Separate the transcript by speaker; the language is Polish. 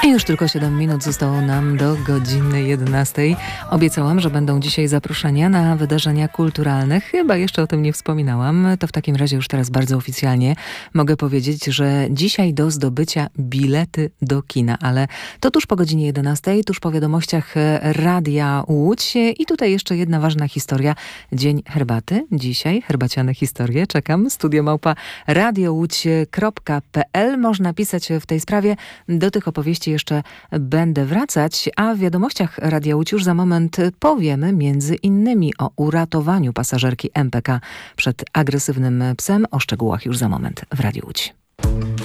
Speaker 1: Już tylko 7 minut zostało nam do godziny 11. Obiecałam, że będą dzisiaj zaproszenia na wydarzenia kulturalne. Chyba jeszcze o tym nie wspominałam. To w takim razie już teraz bardzo oficjalnie mogę powiedzieć, że dzisiaj do zdobycia bilety do kina. Ale to tuż po godzinie 11, tuż po wiadomościach Radia Łódź. I tutaj jeszcze jedna ważna historia. Dzień herbaty. Dzisiaj herbaciane historie. Czekam. studio@radiołódź.pl. Można pisać w tej sprawie. Do tych opowieści jeszcze będę wracać, a w wiadomościach Radia Łódź już za moment powiemy między innymi o uratowaniu pasażerki MPK przed agresywnym psem. O szczegółach już za moment w Radiu Łódź.